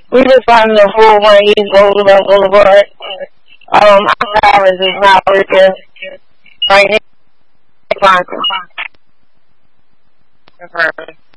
We just found the 401 East Boulevard. Our hours is not working right now.